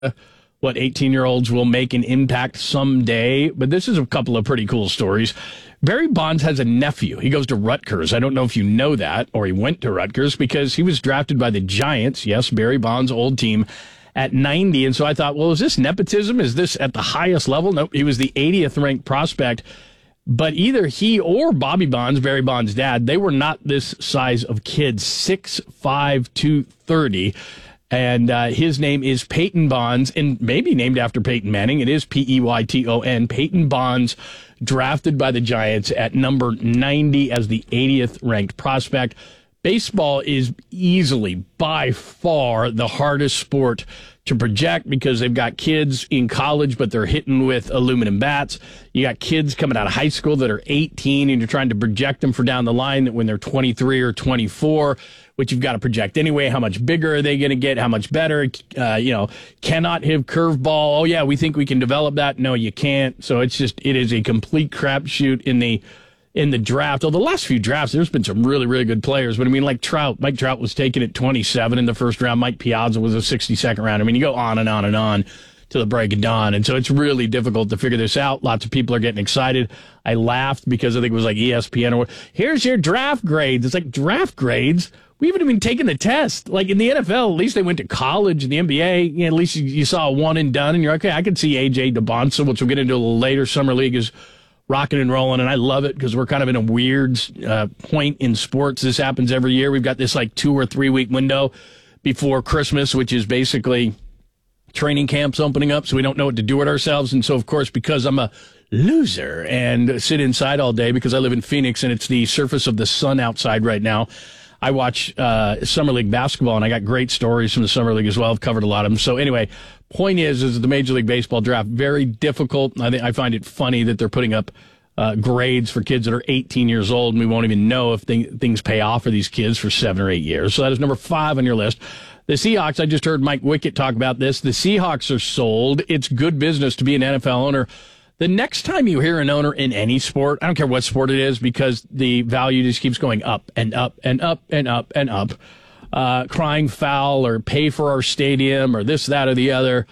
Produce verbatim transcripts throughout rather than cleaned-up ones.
what eighteen-year-olds will make an impact someday. But this is a couple of pretty cool stories. Barry Bonds has a nephew. He goes to Rutgers. I don't know if you know that, or he went to Rutgers, because he was drafted by the Giants. Yes, Barry Bonds' old team, at ninety. And so I thought, well, is this nepotism? Is this at the highest level? No, he was the eightieth ranked prospect. But either he or Bobby Bonds, Barry Bonds' dad, they were not this size of kids, six five, two thirty. And uh, his name is Peyton Bonds, and maybe named after Peyton Manning. It is P E Y T O N. Peyton Bonds, drafted by the Giants at number ninety as the eightieth ranked prospect. Baseball is easily, by far, the hardest sport to project because they've got kids in college, but they're hitting with aluminum bats. You got kids coming out of high school that are eighteen, and you're trying to project them for down the line when they're twenty-three or twenty-four, which you've got to project anyway. How much bigger are they going to get? How much better? Uh, you know, cannot hit curveball. Oh, yeah, we think we can develop that. No, you can't. So it's just, it is a complete crapshoot in the in the draft. Although the last few drafts, there's been some really, really good players. But I mean, like Trout, Mike Trout was taken at twenty-seven in the first round. Mike Piazza was a sixty-second round. I mean, you go on and on and on to the break of dawn. And so it's really difficult to figure this out. Lots of people are getting excited. I laughed because I think it was like E S P N or here's your draft grades. It's like, draft grades? We haven't even taken the test. Like in the N F L, at least they went to college. In the N B A, you know, at least you, you saw a one and done, and you're like, okay, I could see A J DeBonsa, which we'll get into a little later. Summer League is rocking and rolling, and I love it because we're kind of in a weird uh, point in sports. This happens every year. We've got this like two or three week window before Christmas, which is basically training camps opening up, so we don't know what to do with ourselves. And so, of course, because I'm a loser and sit inside all day because I live in Phoenix and it's the surface of the sun outside right now, I watch uh, Summer League basketball, and I got great stories from the Summer League as well. I've covered a lot of them. So anyway, point is, is the Major League Baseball draft very difficult. I think I find it funny that they're putting up uh, grades for kids that are eighteen years old, and we won't even know if they, things pay off for these kids for seven or eight years. So that is number five on your list. The Seahawks, I just heard Mike Wickett talk about this. The Seahawks are sold. It's good business to be an N F L owner. The next time you hear an owner in any sport, I don't care what sport it is, because the value just keeps going up and up and up and up and up, uh, crying foul or pay for our stadium or this, that, or the other,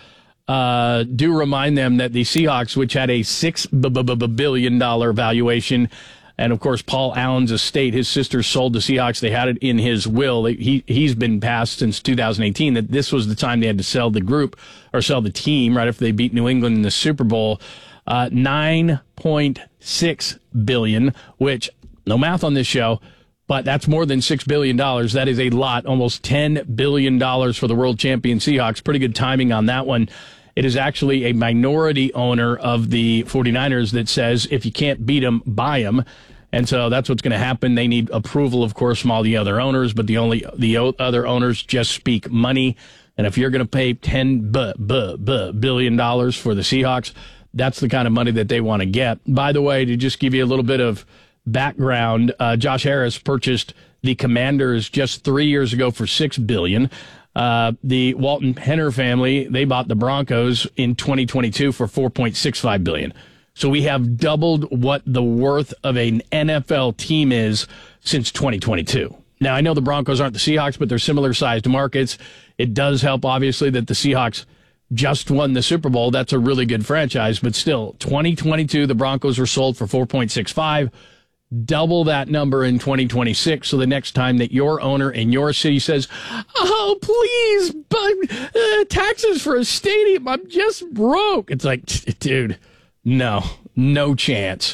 uh, do remind them that the Seahawks, which had a six billion dollars valuation, and of course Paul Allen's estate, his sister sold the Seahawks. They had it in his will. He, he's been passed since two thousand eighteen, that this was the time they had to sell the group or sell the team right after they beat New England in the Super Bowl. Uh, nine point six billion dollars, which, no math on this show, but that's more than six billion dollars. That is a lot, almost ten billion dollars for the world champion Seahawks. Pretty good timing on that one. It is actually a minority owner of the 49ers that says, if you can't beat them, buy them. And so that's what's going to happen. They need approval, of course, from all the other owners, but the only the other owners just speak money. And if you're going to pay ten billion dollars for the Seahawks, that's the kind of money that they want to get. By the way, to just give you a little bit of background, uh, Josh Harris purchased the Commanders just three years ago for six billion dollars. Uh, the Walton Penner family, they bought the Broncos in twenty twenty-two for four point six five billion dollars. So we have doubled what the worth of an N F L team is since twenty twenty-two. Now, I know the Broncos aren't the Seahawks, but they're similar-sized markets. It does help, obviously, that the Seahawks just won the Super Bowl. That's a really good franchise, but still, twenty twenty-two, the Broncos were sold for four point six five. Double that number in twenty twenty-six. So the next time that your owner in your city says, oh, please, but, uh, taxes for a stadium, I'm just broke. It's like, dude, no, no chance.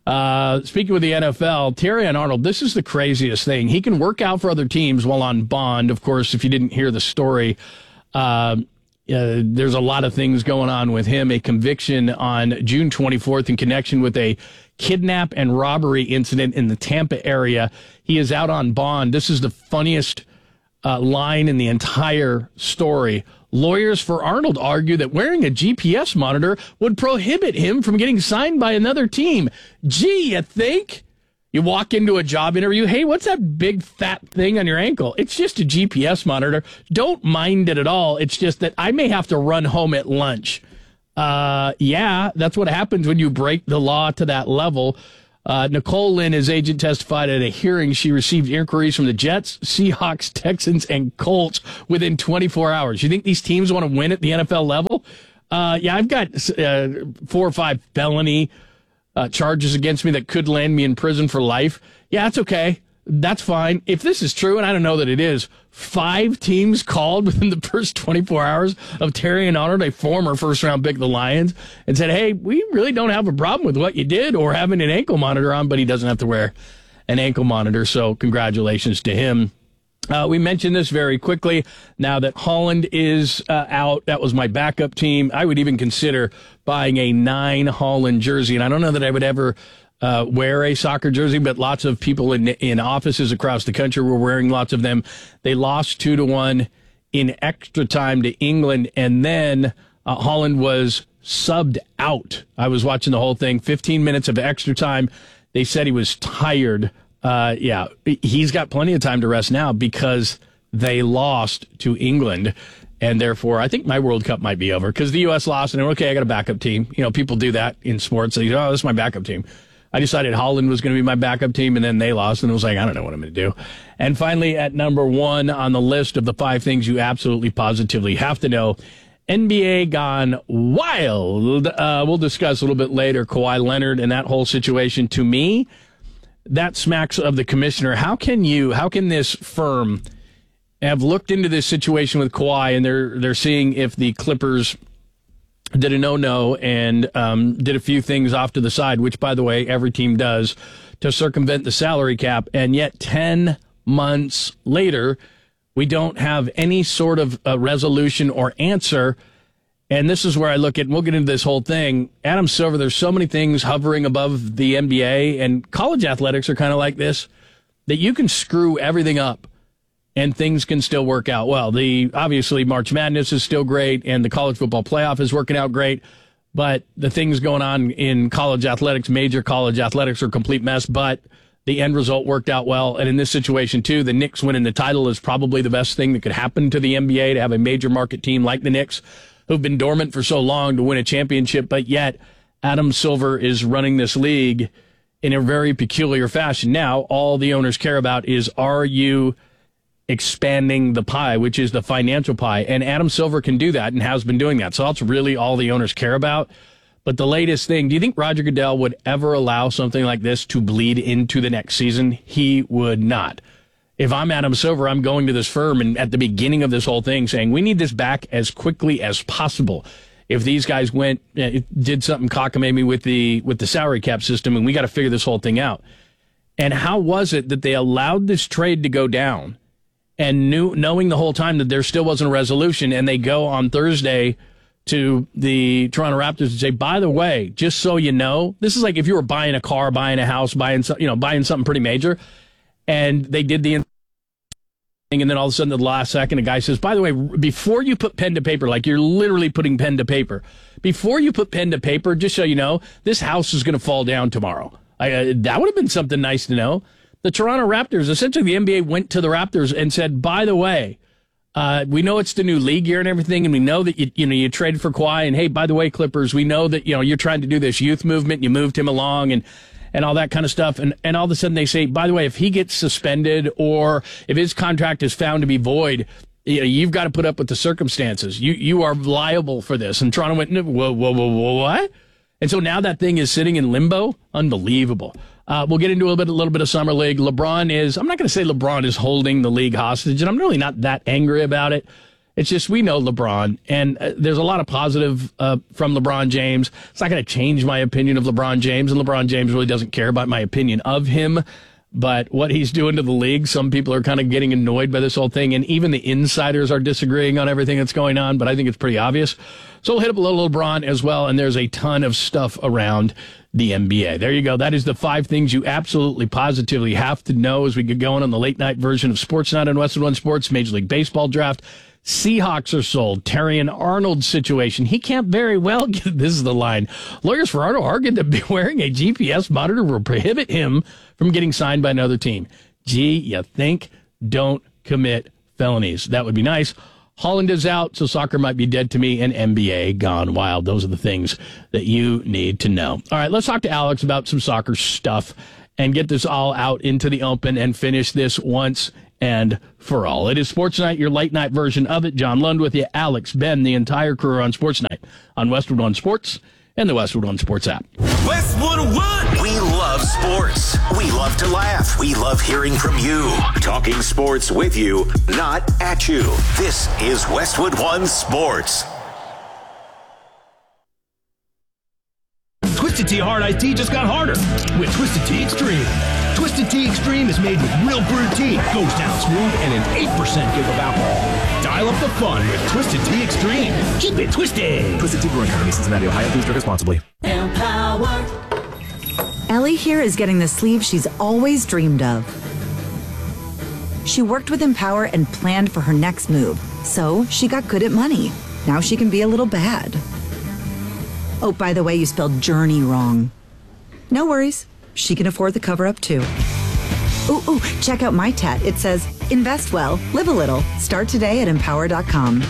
Uh, speaking with the N F L, Terrion Arnold, this is the craziest thing. He can work out for other teams while on bond. Of course, if you didn't hear the story, uh, Uh, there's a lot of things going on with him. A conviction on June twenty-fourth in connection with a kidnap and robbery incident in the Tampa area. He is out on bond. This is the funniest uh, line in the entire story. Lawyers for Arnold argue that wearing a G P S monitor would prohibit him from getting signed by another team. Gee, you think? You walk into a job interview, hey, what's that big fat thing on your ankle? It's just a G P S monitor. Don't mind it at all. It's just that I may have to run home at lunch. Uh, yeah, that's what happens when you break the law to that level. Uh, Nicole Lynn, his agent, testified at a hearing she received inquiries from the Jets, Seahawks, Texans, and Colts within twenty-four hours. You think these teams want to win at the N F L level? Uh, yeah, I've got uh, four or five felony uh, charges against me that could land me in prison for life. Yeah, that's okay. That's fine. If this is true, and I don't know that it is, five teams called within the first twenty-four hours of Terry and Arnold, a former first-round pick of the Lions, and said, hey, we really don't have a problem with what you did or having an ankle monitor on, but he doesn't have to wear an ankle monitor, so congratulations to him. Uh, we mentioned this very quickly. Now that Holland is uh, out, that was my backup team. I would even consider buying a nine Holland jersey, and I don't know that I would ever Uh, wear a soccer jersey, but lots of people in in offices across the country were wearing lots of them. They lost two to one in extra time to England, and then uh, Holland was subbed out. I was watching the whole thing, fifteen minutes of extra time. They said he was tired. Uh, yeah, he's got plenty of time to rest now because they lost to England. And therefore, I think my World Cup might be over because the U S lost, and okay, I got a backup team. You know, people do that in sports. They go, oh, this is my backup team. I decided Holland was going to be my backup team, and then they lost, and it was like, I don't know what I'm going to do. And finally, at number one on the list of the five things you absolutely positively have to know, N B A gone wild. Uh, we'll discuss a little bit later Kawhi Leonard and that whole situation. To me, that smacks of the commissioner. How can you, how can this firm have looked into this situation with Kawhi, and they're they're seeing if the Clippers did a no-no and um, did a few things off to the side, which, by the way, every team does, to circumvent the salary cap. And yet ten months later, we don't have any sort of a resolution or answer. And this is where I look at, and we'll get into this whole thing, Adam Silver, there's so many things hovering above the N B A, and college athletics are kind of like this, that you can screw everything up and things can still work out well. The obviously March Madness is still great, and the college football playoff is working out great. But the things going on in college athletics, major college athletics, are a complete mess. But the end result worked out well. And in this situation, too, the Knicks winning the title is probably the best thing that could happen to the N B A, to have a major market team like the Knicks, who've been dormant for so long, to win a championship. But yet, Adam Silver is running this league in a very peculiar fashion. Now, all the owners care about is, are you expanding the pie, which is the financial pie? And Adam Silver can do that and has been doing that. So that's really all the owners care about. But the latest thing, do you think Roger Goodell would ever allow something like this to bleed into the next season? He would not. If I'm Adam Silver, I'm going to this firm and at the beginning of this whole thing saying, we need this back as quickly as possible. If these guys went, uh, did something cockamamie with the, with the salary cap system, and we got to figure this whole thing out. And how was it that they allowed this trade to go down, and knew, knowing the whole time that there still wasn't a resolution, and they go on Thursday to the Toronto Raptors and say, by the way, just so you know, this is like if you were buying a car, buying a house, buying you know, buying something pretty major, and they did the thing, and then all of a sudden, at the last second, a guy says, by the way, before you put pen to paper, like you're literally putting pen to paper, before you put pen to paper, just so you know, this house is going to fall down tomorrow. I, uh, that would have been something nice to know. The Toronto Raptors, essentially the N B A went to the Raptors and said, by the way, uh, we know it's the new league year and everything, and we know that you, you know, you traded for Kawhi, and hey, by the way, Clippers, we know that, you know, you're trying to do this youth movement, you moved him along, and and all that kind of stuff. And, and all of a sudden they say, by the way, if he gets suspended or if his contract is found to be void, you know, you've got to put up with the circumstances. You you are liable for this. And Toronto went, whoa, whoa, whoa, whoa, what? And so now that thing is sitting in limbo. Unbelievable. Uh, we'll get into a little bit, a little bit of Summer League. LeBron is, I'm not going to say LeBron is holding the league hostage, and I'm really not that angry about it. It's just we know LeBron, and uh, there's a lot of positive uh, from LeBron James. It's not going to change my opinion of LeBron James, and LeBron James really doesn't care about my opinion of him. But what he's doing to the league, some people are kind of getting annoyed by this whole thing, and even the insiders are disagreeing on everything that's going on, but I think it's pretty obvious. So we'll hit up a little LeBron as well, and there's a ton of stuff around the N B A. There you go. That is the five things you absolutely positively have to know as we get going on the late night version of Sports Night on Westwood One Sports. Major League Baseball draft. Seahawks are sold. Terry and Arnold situation. He can't very well get, this is the line. Lawyers for Arnold argued that be wearing a G P S monitor will prohibit him from getting signed by another team. Gee, you think? Don't commit felonies. That would be nice. Holland is out, so soccer might be dead to me, and N B A gone wild. Those are the things that you need to know. All right, let's talk to Alex about some soccer stuff and get this all out into the open and finish this once and for all. It is Sports Night, your late night version of it. John Lund with you, Alex, Ben, the entire crew on Sports Night on Westwood One Sports and the Westwood One Sports app. Westwood One! We love sports. We love to laugh. We love hearing from you. Talking sports with you, not at you. This is Westwood One Sports. Twisted Tea Hard Iced Tea just got harder with Twisted Tea Extreme. Twisted Tea Extreme is made with real brewed tea, goes down smooth, and an eight percent give of alcohol. Dial up the fun with Twisted Tea Extreme. Keep it twisted. Twisted Tea Brewing Company, Cincinnati, Ohio. Please drink responsibly. Empower. Ellie here is getting the sleeve she's always dreamed of. She worked with Empower and planned for her next move, so she got good at money. Now she can be a little bad. Oh, by the way, you spelled journey wrong. No worries. She can afford the cover-up, too. Ooh, ooh, check out my tat. It says, invest well, live a little. Start today at empower dot com.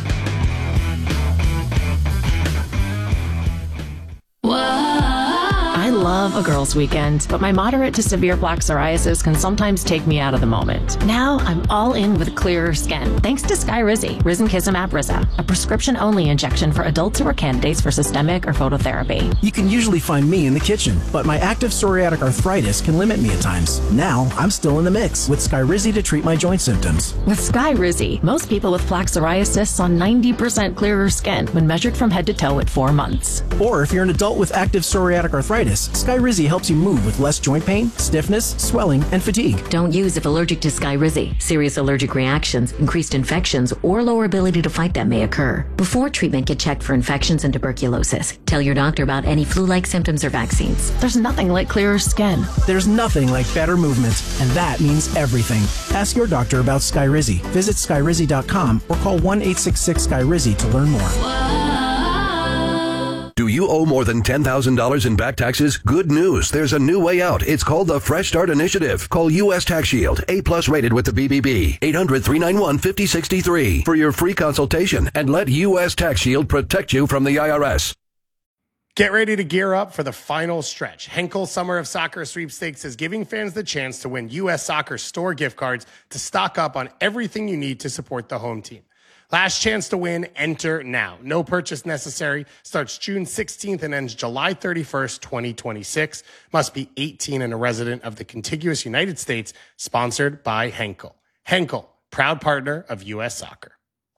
I love a girls' weekend, but my moderate to severe plaque psoriasis can sometimes take me out of the moment. Now I'm all in with clearer skin, thanks to Skyrizi, Risankizumab Riza, a prescription-only injection for adults who are candidates for systemic or phototherapy. You can usually find me in the kitchen, but my active psoriatic arthritis can limit me at times. Now I'm still in the mix with Skyrizi to treat my joint symptoms. With Skyrizi, most people with plaque psoriasis saw ninety percent clearer skin when measured from head to toe at four months. Or if you're an adult with active psoriatic arthritis, Skyrizi helps you move with less joint pain, stiffness, swelling, and fatigue. Don't use if allergic to Skyrizi. Serious allergic reactions, increased infections, or lower ability to fight them may occur. Before treatment, get checked for infections and tuberculosis. Tell your doctor about any flu-like symptoms or vaccines. There's nothing like clearer skin. There's nothing like better movement, and that means everything. Ask your doctor about Skyrizi. Visit Skyrizi dot com or call one eight six six Skyrizi to learn more. Do you owe more than ten thousand dollars in back taxes? Good news. There's a new way out. It's called the Fresh Start Initiative. Call U S Tax Shield, A-plus rated with the B B B. eight hundred, three nine one, five oh six three for your free consultation and let U S Tax Shield protect you from the I R S. Get ready to gear up for the final stretch. Henkel Summer of Soccer Sweepstakes is giving fans the chance to win U S Soccer store gift cards to stock up on everything you need to support the home team. Last chance to win, enter now. No purchase necessary. Starts June sixteenth and ends July thirty-first, twenty twenty-six. Must be eighteen and a resident of the contiguous United States. Sponsored by Henkel. Henkel, proud partner of U S Soccer.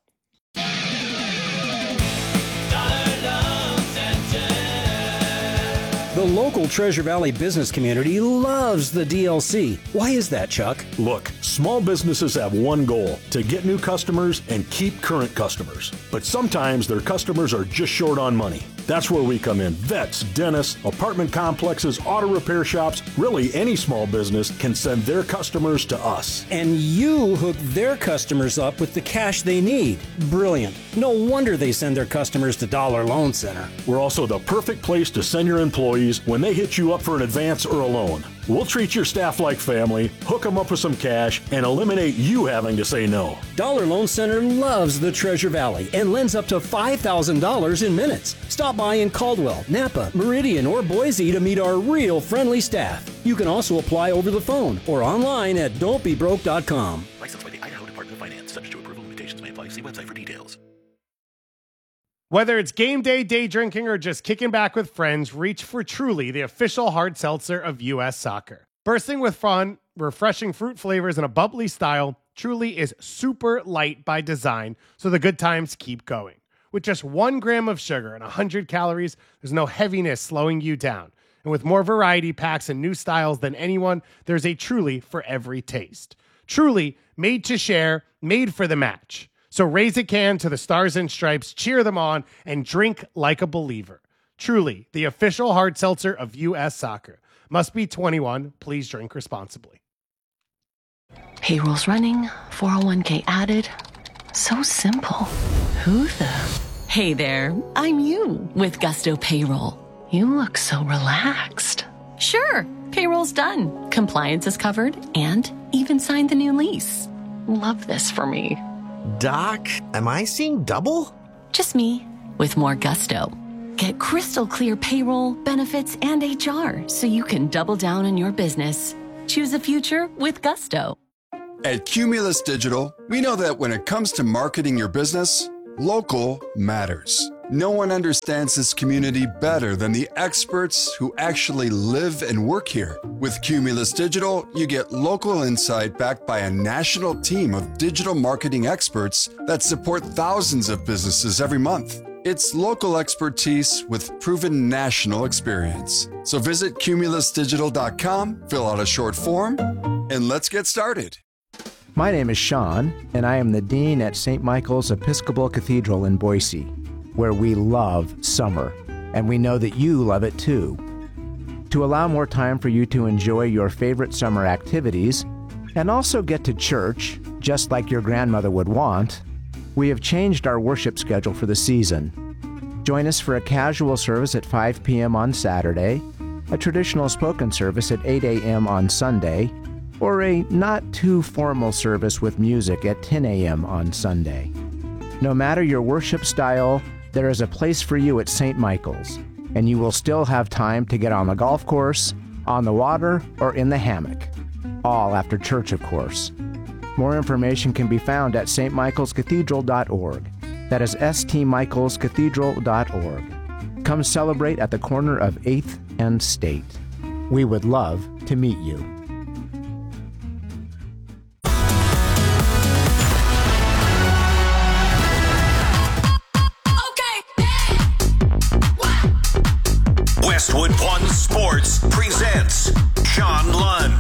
The local Treasure Valley business community loves the D L C. Why is that, Chuck? Look, small businesses have one goal, to get new customers and keep current customers. But sometimes their customers are just short on money. That's where we come in. Vets, dentists, apartment complexes, auto repair shops, really any small business can send their customers to us. And you hook their customers up with the cash they need. Brilliant. No wonder they send their customers to Dollar Loan Center. We're also the perfect place to send your employees when they hit you up for an advance or a loan. We'll treat your staff like family, hook them up with some cash, and eliminate you having to say no. Dollar Loan Center loves the Treasure Valley and lends up to five thousand dollars in minutes. Stop by in Caldwell, Napa, Meridian, or Boise to meet our real friendly staff. You can also apply over the phone or online at don't be broke dot com. Licensed by the Idaho Department of Finance. Subject to approval. Limitations may apply. See website for details. Whether it's game day, day drinking, or just kicking back with friends, reach for Truly, the official hard seltzer of U S Soccer. Bursting with fun, refreshing fruit flavors, and a bubbly style, Truly is super light by design, so the good times keep going. With just one gram of sugar and one hundred calories, there's no heaviness slowing you down. And with more variety packs and new styles than anyone, there's a Truly for every taste. Truly, made to share, made for the match. So raise a can to the Stars and Stripes, cheer them on, and drink like a believer. Truly, the official hard seltzer of U S Soccer. Must be twenty-one. Please drink responsibly. Payroll's running, four oh one k added. So simple. Who the? Hey there, I'm you with Gusto Payroll. You look so relaxed. Sure, payroll's done. Compliance is covered and even signed the new lease. Love this for me. Doc, am I seeing double? Just me, with more gusto. Get crystal clear payroll, benefits, and H R so you can double down on your business. Choose a future with gusto. At Cumulus Digital, we know that when it comes to marketing your business, local matters. No one understands this community better than the experts who actually live and work here. With Cumulus Digital, you get local insight backed by a national team of digital marketing experts that support thousands of businesses every month. It's local expertise with proven national experience. So visit cumulus digital dot com, fill out a short form, and let's get started. My name is Sean, and I am the Dean at Saint Michael's Episcopal Cathedral in Boise, where we love summer, and we know that you love it too. To allow more time for you to enjoy your favorite summer activities, and also get to church, just like your grandmother would want, we have changed our worship schedule for the season. Join us for a casual service at five p.m. on Saturday, a traditional spoken service at eight a.m. on Sunday, or a not-too-formal service with music at ten a.m. on Sunday. No matter your worship style, there is a place for you at Saint Michael's, and you will still have time to get on the golf course, on the water, or in the hammock. All after church, of course. More information can be found at s t michaels cathedral dot org. That is s t michaels cathedral dot org. Come celebrate at the corner of eighth and State. We would love to meet you. Westwood One Sports presents Sean Lund.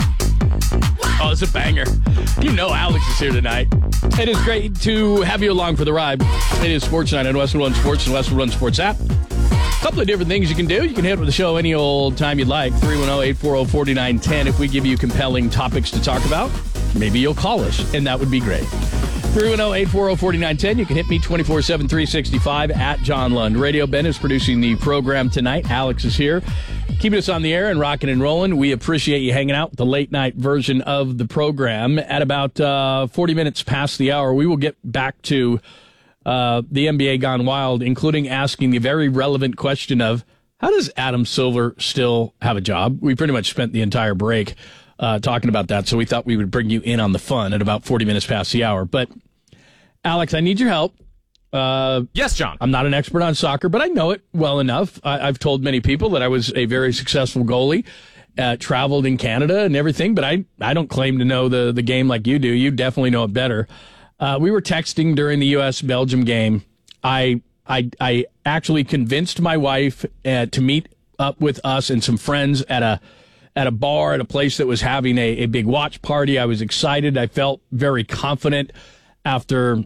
Oh, it's a banger. You know Alex is here tonight. It is great to have you along for the ride. It is Sports Night on Westwood One Sports and Westwood One Sports app. A couple of different things you can do. You can hit with the show any old time you'd like. three one zero, eight four zero, four nine one zero. If we give you compelling topics to talk about, maybe you'll call us, and that would be great. three one zero, eight four zero, four nine one zero. You can hit me twenty-four seven, three sixty-five at John Lund Radio. Ben is producing the program tonight. Alex is here, keeping us on the air and rocking and rolling. We appreciate you hanging out with the late night version of the program. At about uh, forty minutes past the hour, we will get back to uh, the N B A Gone Wild, including asking the very relevant question of, how does Adam Silver still have a job? We pretty much spent the entire break uh, talking about that, so we thought we would bring you in on the fun at about forty minutes past the hour. But, Alex, I need your help. Uh, yes, John. I'm not an expert on soccer, but I know it well enough. I, I've told many people that I was a very successful goalie, uh, traveled in Canada and everything, but I, I don't claim to know the, the game like you do. You definitely know it better. Uh, we were texting during the U S Belgium game. I I I actually convinced my wife uh, to meet up with us and some friends at a at a bar at a place that was having a, a big watch party. I was excited. I felt very confident after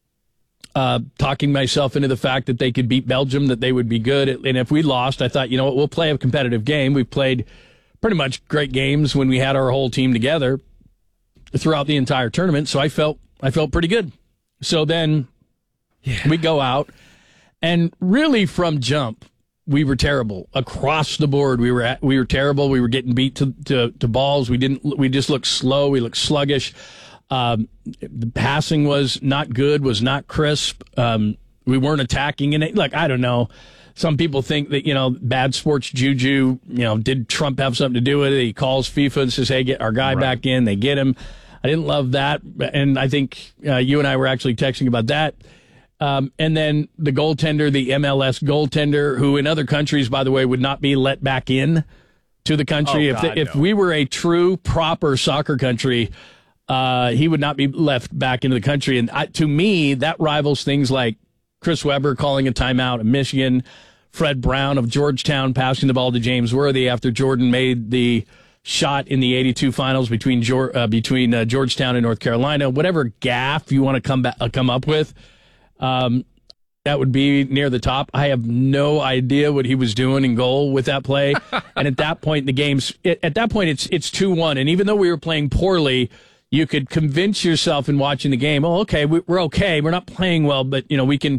Uh, talking myself into the fact that they could beat Belgium, that they would be good. And if we lost, I thought, you know what, we'll play a competitive game. We've played pretty much great games when we had our whole team together throughout the entire tournament. So I felt I felt pretty good. So then yeah. we go out, and really from jump, we were terrible across the board. We were at, we were terrible. We were getting beat to, to, to balls. We didn't. We just looked slow. We looked sluggish. Um, the passing was not good, was not crisp. Um, we weren't attacking in it. Like, I don't know. Some people think that, you know, bad sports juju, you know, did Trump have something to do with it? He calls FIFA and says, hey, get our guy right back in. They get him. I didn't love that. And I think uh, you and I were actually texting about that. Um, and then the goaltender, the M L S goaltender, who in other countries, by the way, would not be let back in to the country. Oh, if God, the, if no. we were a true, proper soccer country, Uh, he would not be left back into the country. And I, to me, that rivals things like Chris Webber calling a timeout in Michigan, Fred Brown of Georgetown passing the ball to James Worthy after Jordan made the shot in the eighty-two finals between uh, between uh, Georgetown and North Carolina. Whatever gaffe you want to come back, uh, come up with, um, that would be near the top. I have no idea what he was doing in goal with that play. And at that point, the game's it, at that point it's it's two one. And even though we were playing poorly, you could convince yourself in watching the game, oh, okay, we're okay. We're not playing well, but, you know, we can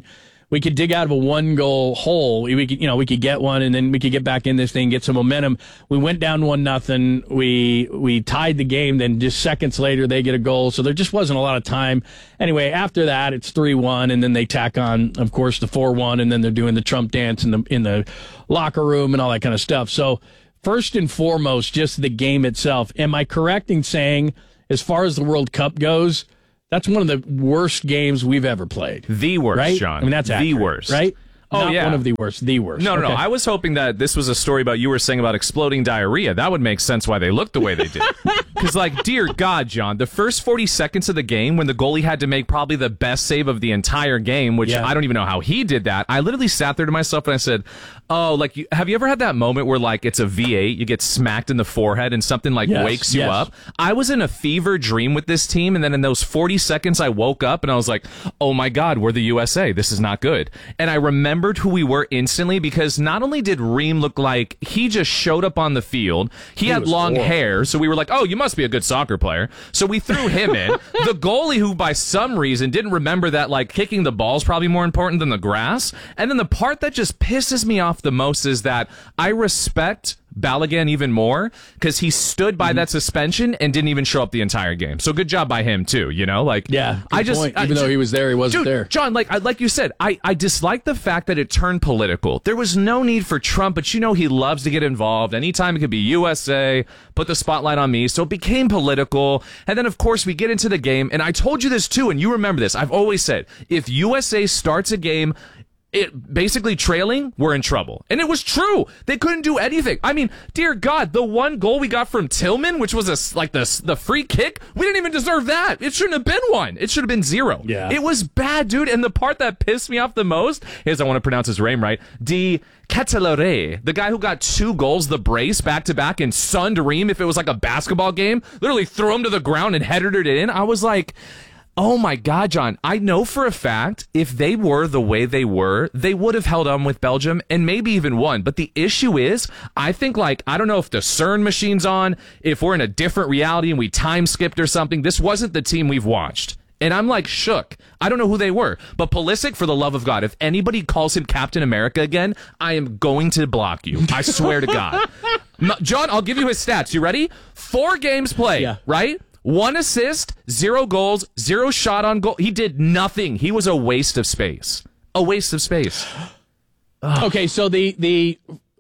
we could dig out of a one-goal hole. We could, you know, we could get one, and then we could get back in this thing, get some momentum. We went down one nothing. We we tied the game. Then just seconds later, they get a goal. So there just wasn't a lot of time. Anyway, after that, it's three one, and then they tack on, of course, the four one, and then they're doing the Trump dance in the in the locker room and all that kind of stuff. So first and foremost, just the game itself. Am I correct in saying, as far as the World Cup goes, that's one of the worst games we've ever played? The worst, right? John. I mean, that's the accurate, worst, right? Oh, Not yeah. one of the worst, the worst. No, no, okay. no. I was hoping that this was a story about you were saying about exploding diarrhea. That would make sense why they looked the way they did. Because, like, dear God, John, the first forty seconds of the game when the goalie had to make probably the best save of the entire game, which Yeah. I don't even know how he did that, I literally sat there to myself and I said, oh, like, you, have you ever had that moment where, like, it's a V eight, you get smacked in the forehead and something, like, Yes, wakes you yes. up? I was in a fever dream with this team, and then in those forty seconds, I woke up and I was like, oh my God, we're the U S A. This is not good. And I remembered who we were instantly, because not only did Reem look like he just showed up on the field, he, He had was long horrible. hair, so we were like, oh, you must be a good soccer player. So we threw him in. The goalie, who by some reason didn't remember that, like, kicking the ball is probably more important than the grass. And then the part that just pisses me off the most is that I respect Balogun even more, because he stood by Mm-hmm. that suspension and didn't even show up the entire game. So good job by him too, you know? Like, Yeah, good I just point. I- Even though he was there, he wasn't Dude, there. John, like I, like you said, I, I dislike the fact that it turned political. There was no need for Trump, but you know he loves to get involved. Anytime it could be U S A, put the spotlight on me. So it became political. And then, of course, we get into the game. And I told you this too, and you remember this. I've always said, if U S A starts a game it basically trailing, we're in trouble. And it was true. They couldn't do anything. I mean, dear God, the one goal we got from Tillman, which was a, like the, the free kick, we didn't even deserve that. It shouldn't have been one. It should have been zero. Yeah. It was bad, dude. And the part that pissed me off the most is, I want to pronounce his name right, Di Ketelare, the guy who got two goals, the brace, back-to-back, and sunned Reem if it was like a basketball game, literally threw him to the ground and headed it in. I was like, oh my God, John, I know for a fact if they were the way they were, they would have held on with Belgium and maybe even won. But the issue is, I think, like, I don't know if the CERN machine's on, if we're in a different reality and we time skipped or something. This wasn't the team we've watched. And I'm like shook. I don't know who they were. But Pulisic, for the love of God, if anybody calls him Captain America again, I am going to block you. I swear to God. M- John, I'll give you his stats. You ready? Four games played, Yeah. right? One assist, zero goals, zero shot on goal. He did nothing. He was a waste of space. A waste of space. Okay, so the the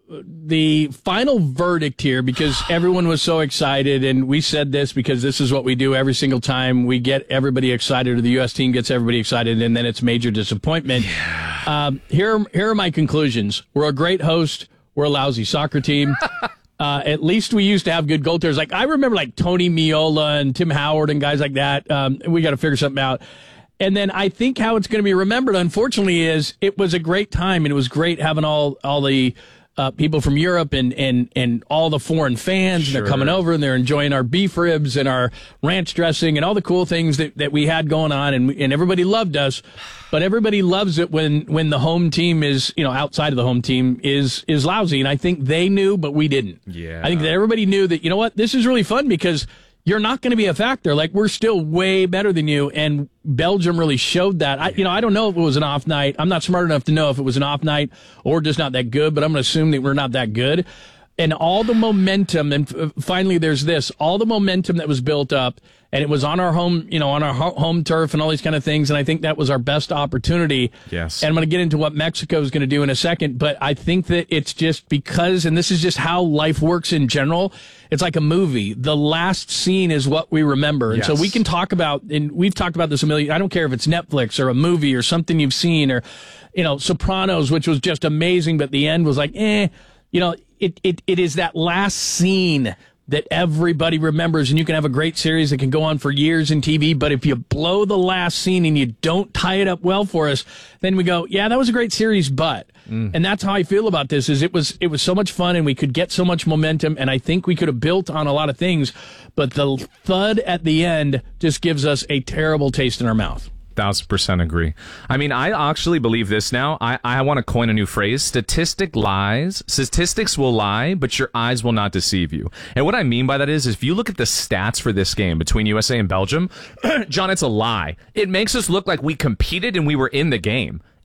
the final verdict here, because everyone was so excited, and we said this because this is what we do every single time we get everybody excited, or the U S team gets everybody excited, and then it's major disappointment. Yeah. Um, here, here are my conclusions. We're a great host. We're a lousy soccer team. Uh, at least we used to have good goaltenders. Like, I remember like Tony Miola and Tim Howard and guys like that. Um, we got to figure something out. And then I think how it's going to be remembered, unfortunately, is it was a great time, and it was great having all all the uh, people from Europe and, and, and all the foreign fans. Sure. And they're coming over and they're enjoying our beef ribs and our ranch dressing and all the cool things that, that we had going on. And, we, and everybody loved us. But everybody loves it when, when the home team is, you know, outside of the home team is, is lousy. And I think they knew, but we didn't. Yeah. I think that everybody knew that, you know what, this is really fun because you're not going to be a factor. Like, we're still way better than you. And Belgium really showed that. I, you know, I don't know if it was an off night. I'm not smart enough to know if it was an off night or just not that good, but I'm going to assume that we're not that good. And all the momentum, and f- finally there's this, all the momentum that was built up, and it was on our home, you know, on our ho- home turf and all these kind of things. And I think that was our best opportunity. Yes. And I'm going to get into what Mexico is going to do in a second. But I think that it's just because, and this is just how life works in general, it's like a movie. The last scene is what we remember. And Yes. so we can talk about, and we've talked about this a million, I don't care if it's Netflix or a movie or something you've seen, or, you know, Sopranos, which was just amazing, but the end was like, eh, you know, it, it, it is that last scene that everybody remembers, and you can have a great series that can go on for years in T V, but if you blow the last scene and you don't tie it up well for us, then we go, yeah, that was a great series, but, mm. and that's how I feel about this, is it was, it was so much fun, and we could get so much momentum, and I think we could have built on a lot of things, but the thud at the end just gives us a terrible taste in our mouth. Thousand percent agree. I mean, I actually believe this now. I, I want to coin a new phrase. Statistic lies. Statistics will lie, but your eyes will not deceive you. And what I mean by that is, if you look at the stats for this game between U S A and Belgium, John, it's a lie. It makes us look like we competed and we were in the game.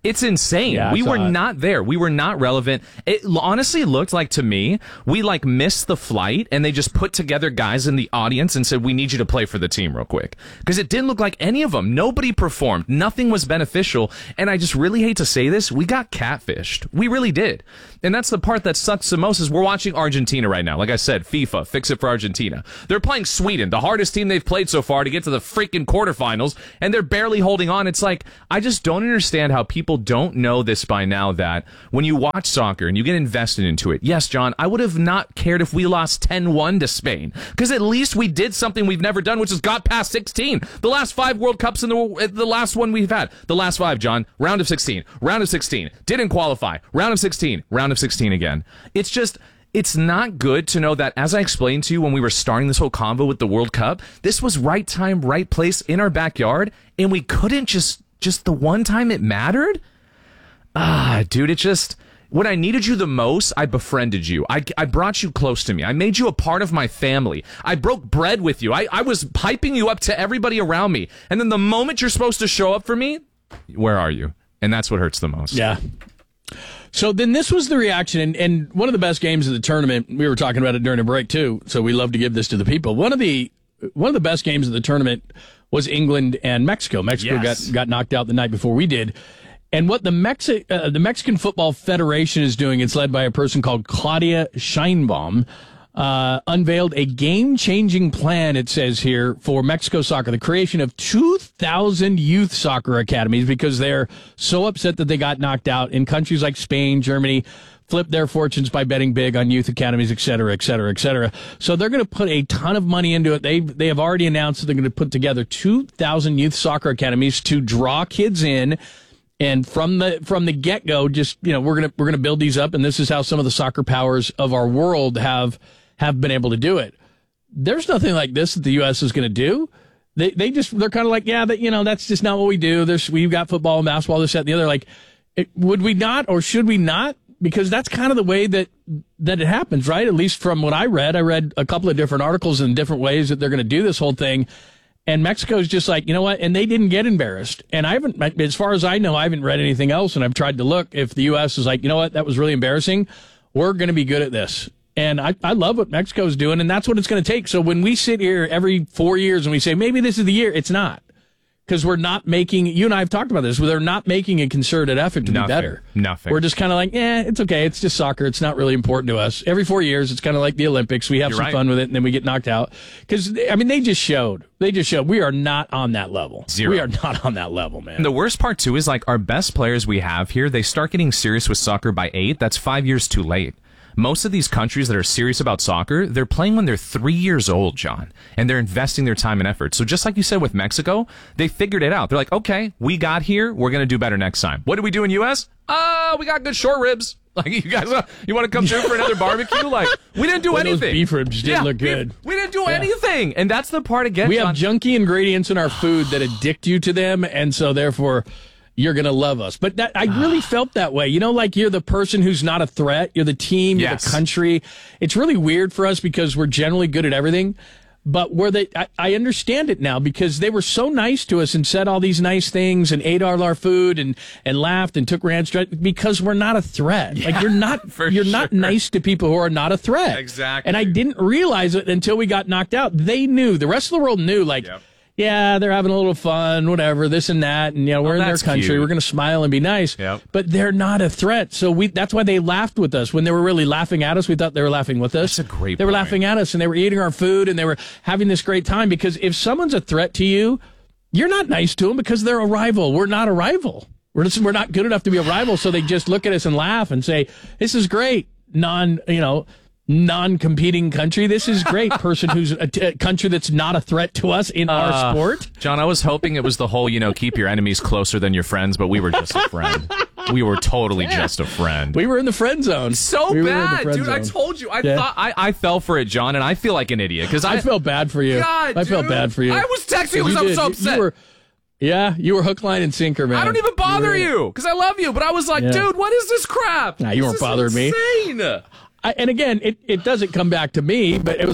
It's insane. Yeah, we were it. not there. We were not relevant. It honestly looked like to me, we like missed the flight and they just put together guys in the audience and said, we need you to play for the team real quick. Because it didn't look like any of them. Nobody performed. Nothing was beneficial. And I just really hate to say this. We got catfished. We really did. And that's the part that sucks the most is we're watching Argentina right now. Like I said, FIFA, fix it for Argentina. They're playing Sweden, the hardest team they've played so far to get to the freaking quarterfinals. And they're barely holding on. It's like, I just don't understand how people don't know this by now that when you watch soccer and you get invested into it, yes, John, I would have not cared if we lost ten one to Spain because at least we did something we've never done, which is got past sixteen. The last five World Cups in the the last one we've had, the last five, John, round of sixteen, round of sixteen, didn't qualify, round of sixteen, round of sixteen again. It's just, it's not good to know that, as I explained to you when we were starting this whole convo with the World Cup, this was right time, right place in our backyard, and we couldn't just Just the one time it mattered? Ah, dude, it just... When I needed you the most, I befriended you. I, I brought you close to me. I made you a part of my family. I broke bread with you. I, I was hyping you up to everybody around me. And then the moment you're supposed to show up for me, where are you? And that's what hurts the most. Yeah. So then this was the reaction, and, and one of the best games of the tournament, we were talking about it during a break too, so we love to give this to the people. One of the one of the best games of the tournament was England and Mexico. Mexico Yes. got, got knocked out the night before we did. And what the Mexi- uh, the Mexican Football Federation is doing, it's led by a person called Claudia Sheinbaum, uh, unveiled a game-changing plan, it says here, for Mexico soccer, the creation of two thousand youth soccer academies because they're so upset that they got knocked out in countries like Spain, Germany, flipped their fortunes by betting big on youth academies, et cetera, et cetera, et cetera. So they're going to put a ton of money into it. They they have already announced that they're going to put together two thousand youth soccer academies to draw kids in. And from the from the get go, just you know, we're gonna we're gonna build these up, and this is how some of the soccer powers of our world have have been able to do it. There's nothing like this that the U S is going to do. They they just they're kind of like, yeah, that you know, that's just not what we do. There's we've got football and basketball, this, that, and the other. Like, it, would we not, or should we not? Because that's kind of the way that that it happens, right? At least from what I read, I read a couple of different articles in different ways that they're going to do this whole thing. And Mexico's just like, you know what? And they didn't get embarrassed. And I haven't, as far as I know, I haven't read anything else. And I've tried to look if the U S is like, you know what? That was really embarrassing. We're going to be good at this. And I, I love what Mexico's doing. And that's what it's going to take. So when we sit here every four years and we say, maybe this is the year, it's not. Because we're not making, you and I have talked about this, where they're not making a concerted effort to Nothing. be better. Nothing. We're just kind of like, yeah, it's okay. It's just soccer. It's not really important to us. Every four years, it's kind of like the Olympics. We have You're some right. fun with it, and then we get knocked out. Because, I mean, they just showed. They just showed we are not on that level. Zero. We are not on that level, man. And the worst part, too, is like our best players we have here, they start getting serious with soccer by eight. That's five years too late. Most of these countries that are serious about soccer, they're playing when they're three years old, John, and they're investing their time and effort. So just like you said with Mexico, they figured it out. They're like, okay, we got here. We're going to do better next time. What did we do in U S? Uh, we got good short ribs. Like, you guys, uh, you want to come through for another barbecue? Like, we didn't do Well, anything. Those beef ribs did Yeah, look we- good. We, didn't do Yeah. anything. And that's the part again, We John. have junky ingredients in our food that addict you to them, and so therefore you're going to love us. But that I really felt that way. You know, like you're the person who's not a threat. You're the team. You're Yes. the country. It's really weird for us because we're generally good at everything. But where they, I, I understand it now because they were so nice to us and said all these nice things and ate all our food and, and laughed and took ranch because we're not a threat. Yeah, like you're not, for you're not sure. nice to people who are not a threat. Exactly. And I didn't realize it until we got knocked out. They knew. The rest of the world knew. Like. Yep. Yeah, they're having a little fun, whatever, this and that, and you know, we're Oh, in their that's country. cute. We're going to smile and be nice. Yep. But they're not a threat. So we that's why they laughed with us. When they were really laughing at us, we thought they were laughing with us. That's a great They were point. laughing at us and they were eating our food and they were having this great time because if someone's a threat to you, you're not nice to them because they're a rival. We're not a rival. We're just, we're not good enough to be a rival, so they just look at us and laugh and say, "This is great." Non, you know, non-competing country. This is great. Person who's a, t- a country that's not a threat to us in Uh, our sport. John, I was hoping it was the whole, you know, keep your enemies closer than your friends, but we were just a friend. We were totally Yeah. just a friend. We were in the friend zone. So We were in the bad, friend dude. I zone. told you. I Yeah. thought I, I fell for it, John, and I feel like an idiot because I, I felt bad for you. God, I felt dude. bad for you. I was texting you because I was did. so You- upset. You were, yeah, you were hook, line, and sinker, man. I don't even bother were- you because I love you, but I was like, Yeah. dude, what is this crap? Nah, you This weren't is bothering me. insane. I, and again, it, it doesn't come back to me, but it was like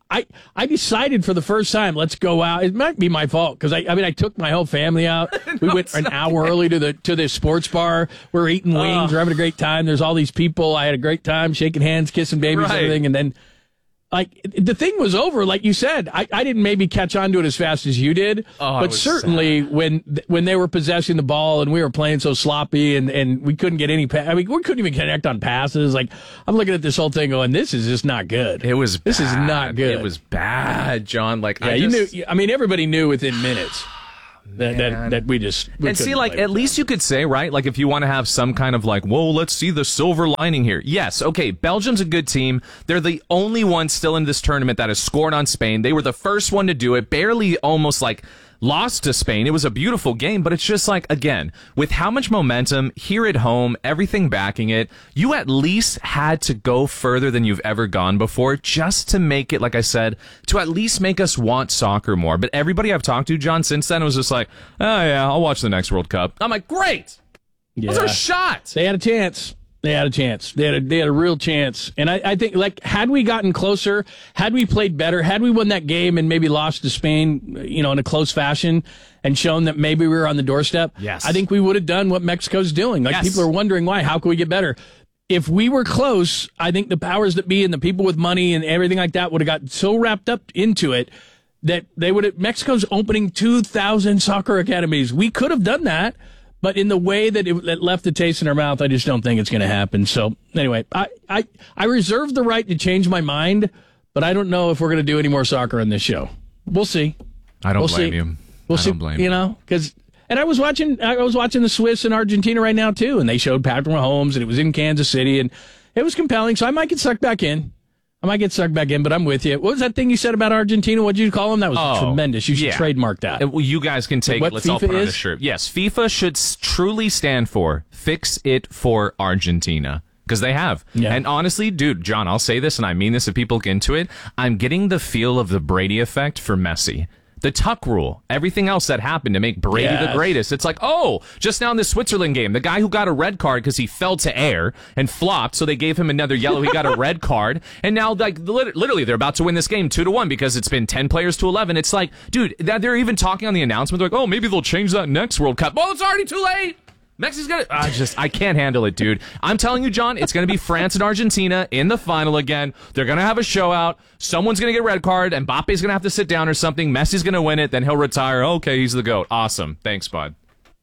I, I decided for the first time, let's go out. It might be my fault because I, I mean, I took my whole family out. no, we went an hour good. early to the to the sports bar. We're eating wings. Uh, we're having a great time. There's all these people. I had a great time shaking hands, kissing babies, right. everything. And then, like, the thing was over. Like you said, I, I didn't maybe catch on to it as fast as you did. Oh, but certainly sad. when when they were possessing the ball and we were playing so sloppy and, and we couldn't get any. Pa- I mean, we couldn't even connect on passes. Like, I'm looking at this whole thing going, this is just not good. It was. This bad. is not good. It was bad, John. Like, yeah, I you just... knew. I mean, everybody knew within minutes. That, that that we just we and see, like, at least you could say, right, like, if you want to have some kind of like, whoa, let's see the silver lining here. Yes, okay, Belgium's a good team. They're the only one still in this tournament that has scored on Spain. They were the first one to do it, barely almost like lost to Spain. It was a beautiful game, but it's just like, again, with how much momentum here at home, everything backing it, you at least had to go further than you've ever gone before just to make it, like I said, to at least make us want soccer more. But everybody I've talked to, John, since then was just like, oh yeah, I'll watch the next World Cup. I'm like, great! Yeah. That was our shot! They had a chance. They had a chance. They had a, they had a real chance. And I, I think, like, had we gotten closer, had we played better, had we won that game and maybe lost to Spain, you know, in a close fashion and shown that maybe we were on the doorstep, yes. I think we would have done what Mexico's doing. Like, yes. people are wondering why. How can we get better? If we were close, I think the powers that be and the people with money and everything like that would have got so wrapped up into it that they would have. Mexico's opening two thousand soccer academies. We could have done that. But in the way that it, it left the taste in our mouth, I just don't think it's going to happen. So anyway, I, I, I reserve the right to change my mind, but I don't know if we're going to do any more soccer on this show. We'll see. I don't we'll blame see. you. We'll I see. don't blame you. You know, because and I was watching. I was watching the Swiss and Argentina right now too, and they showed Patrick Mahomes, and it was in Kansas City, and it was compelling. So I might get sucked back in. I might get sucked back in, but I'm with you. What was that thing you said about Argentina? What did you call them? That was oh, tremendous. You should yeah. trademark that. Uh, well, you guys can take what it. Let's FIFA all put on a is? shirt. Yes, FIFA should s- truly stand for Fix It for Argentina. Because they have. Yeah. And honestly, dude, John, I'll say this, and I mean this if people get into it, I'm getting the feel of the Brady effect for Messi. The tuck rule, everything else that happened to make Brady yes. the greatest. It's like, oh, just now in the Switzerland game, the guy who got a red card because he fell to air and flopped, so they gave him another yellow. He got a red card, and now, like, literally, they're about to win this game two to one because it's been ten players to eleven. It's like, dude, they're even talking on the announcement. They're like, oh, maybe they'll change that next World Cup. Well, it's already too late. Mexico's gonna. I just, I can't handle it, dude. I'm telling you, John, it's gonna be France and Argentina in the final again. They're gonna have a show out. Someone's gonna get a red card. Mbappe's gonna have to sit down or something. Messi's gonna win it. Then he'll retire. Okay, he's the GOAT. Awesome. Thanks, bud.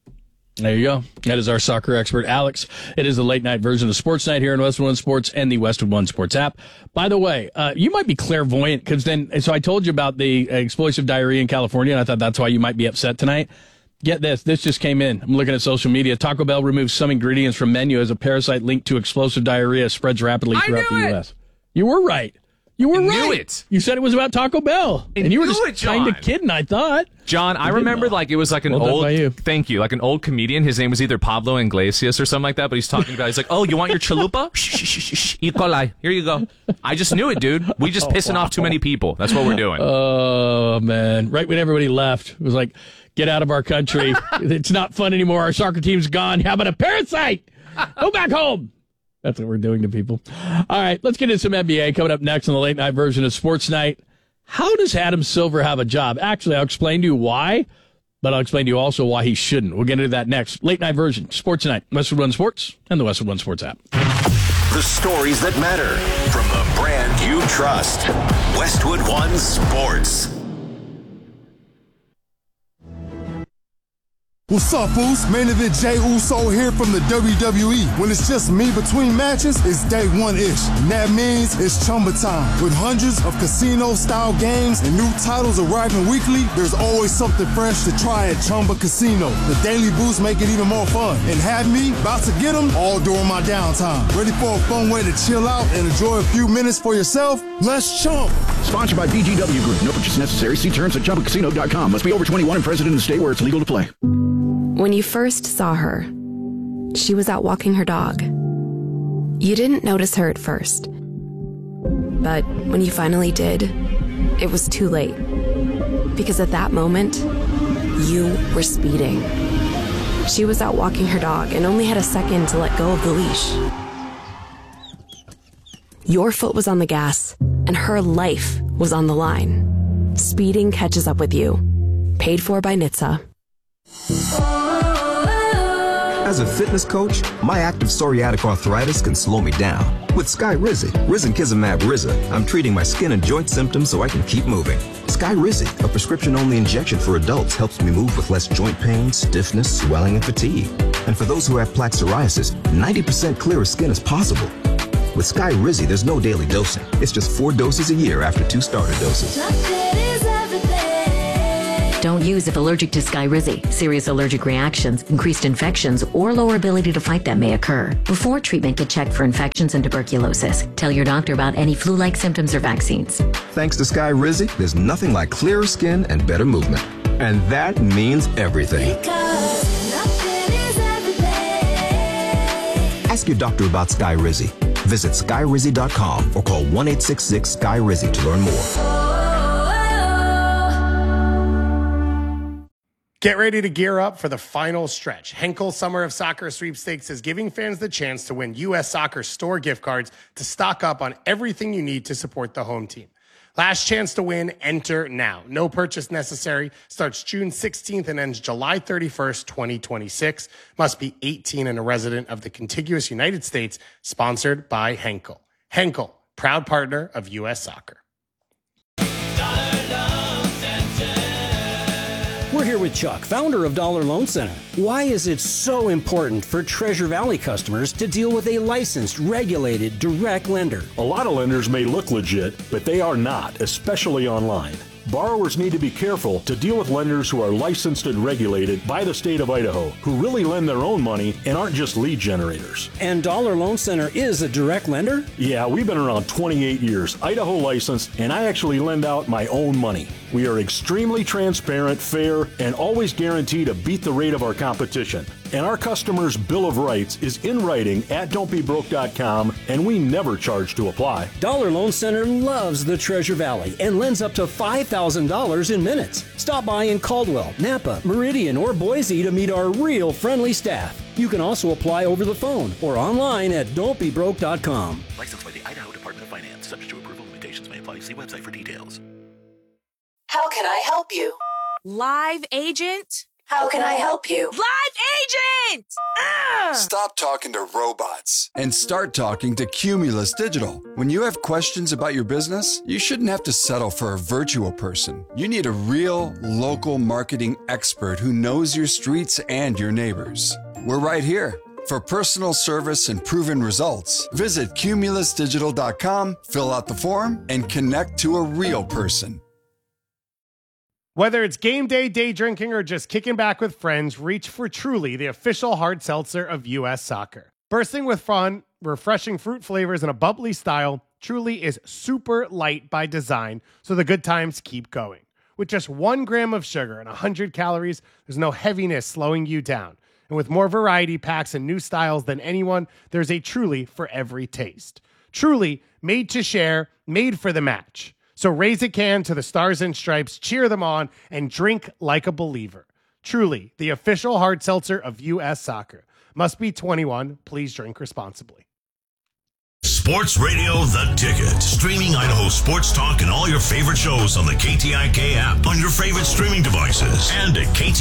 There you go. That is our soccer expert, Alex. It is the late night version of Sports Night here in Westwood One Sports and the Westwood One Sports app. By the way, uh, you might be clairvoyant because then. So I told you about the uh, explosive diarrhea in California, and I thought that's why you might be upset tonight. Get this. This just came in. I'm looking at social media. Taco Bell removes some ingredients from menu as a parasite linked to explosive diarrhea spreads rapidly throughout the U S. You were right. You were I right. knew it. You said it was about Taco Bell. I and you were knew just it, kind of John. kidding, I thought. John, I remember know. like it was like an Well done old by you. thank you, like an old comedian. His name was either Pablo Iglesias or something like that, but he's talking about he's like, "Oh, you want your chalupa? Shh, shh, shh, shh. E. coli. Here you go." I just knew it, dude. We just pissing off too many people. That's what we're doing. Oh, man. Right when everybody left, it was like, get out of our country. It's not fun anymore. Our soccer team's gone. How about a parasite? Go back home. That's what we're doing to people. All right, let's get into some N B A coming up next on the late night version of Sports Night. How does Adam Silver have a job? Actually, I'll explain to you why, but I'll explain to you also why he shouldn't. We'll get into that next. Late night version, Sports Night, Westwood One Sports, and the Westwood One Sports app. The stories that matter from the brand you trust. Westwood One Sports. What's up, Boost? Main event Jey Uso here from the W W E. When it's just me between matches, it's day one-ish. And that means it's Chumba time. With hundreds of casino-style games and new titles arriving weekly, there's always something fresh to try at Chumba Casino. The Daily Boost make it even more fun. And have me about to get them all during my downtime. Ready for a fun way to chill out and enjoy a few minutes for yourself? Let's chump. Sponsored by B G W Group. No purchase necessary. See terms at chumba casino dot com. Must be over twenty-one and present in the state where it's legal to play. When you first saw her, she was out walking her dog. You didn't notice her at first. But when you finally did, it was too late. Because at that moment, you were speeding. She was out walking her dog and only had a second to let go of the leash. Your foot was on the gas, and her life was on the line. Speeding catches up with you. Paid for by N H T S A. As a fitness coach, my active psoriatic arthritis can slow me down. With Skyrizi, risankizumab Riza, I'm treating my skin and joint symptoms so I can keep moving. Skyrizi, a prescription-only injection for adults, helps me move with less joint pain, stiffness, swelling, and fatigue. And for those who have plaque psoriasis, ninety percent clearer skin is possible. With Skyrizi, there's no daily dosing. It's just four doses a year after two starter doses. Don't use if allergic to Skyrizi. Serious allergic reactions, increased infections, or lower ability to fight them may occur. Before treatment, get checked for infections and tuberculosis. Tell your doctor about any flu-like symptoms or vaccines. Thanks to Skyrizi, there's nothing like clearer skin and better movement. And that means everything. Ask your doctor about Skyrizi. Visit Skyrizi dot com or call one eight six six Sky Rizi to learn more. Get ready to gear up for the final stretch. Henkel Summer of Soccer Sweepstakes is giving fans the chance to win U S Soccer store gift cards to stock up on everything you need to support the home team. Last chance to win, enter now. No purchase necessary. Starts June sixteenth and ends July thirty-first, twenty twenty-six. Must be eighteen and a resident of the contiguous United States. Sponsored by Henkel. Henkel, proud partner of U S Soccer. We're here with Chuck, founder of Dollar Loan Center. Why is it so important for Treasure Valley customers to deal with a licensed, regulated, direct lender? A lot of lenders may look legit, but they are not, especially online. Borrowers need to be careful to deal with lenders who are licensed and regulated by the state of Idaho, who really lend their own money and aren't just lead generators. And Dollar Loan Center is a direct lender? Yeah, we've been around twenty-eight years, Idaho licensed, and I actually lend out my own money. We are extremely transparent, fair, and always guarantee to beat the rate of our competition. And our customers' Bill of Rights is in writing at don't be broke dot com, and we never charge to apply. Dollar Loan Center loves the Treasure Valley and lends up to five thousand dollars in minutes. Stop by in Caldwell, Napa, Meridian, or Boise to meet our real friendly staff. You can also apply over the phone or online at don't be broke dot com. Licensed by the Idaho Department of Finance. Subject to approval. Limitations may apply. See website for details. How can I help you? Live agent? How can I help you? Live agent! Ah! Stop talking to robots and start talking to Cumulus Digital. When you have questions about your business, you shouldn't have to settle for a virtual person. You need a real, local marketing expert who knows your streets and your neighbors. We're right here. For personal service and proven results, visit Cumulus Digital dot com, fill out the form, and connect to a real person. Whether it's game day, day drinking, or just kicking back with friends, reach for Truly, the official hard seltzer of U S Soccer. Bursting with fun, refreshing fruit flavors, and a bubbly style, Truly is super light by design, so the good times keep going. With just one gram of sugar and one hundred calories, there's no heaviness slowing you down. And with more variety packs and new styles than anyone, there's a Truly for every taste. Truly, made to share, made for the match. So raise a can to the Stars and Stripes, cheer them on, and drink like a believer. Truly, the official hard seltzer of U S Soccer. Must be twenty-one. Please drink responsibly. Sports Radio The Ticket. Streaming Idaho sports talk and all your favorite shows on the K T I K app, on your favorite streaming devices, and at K T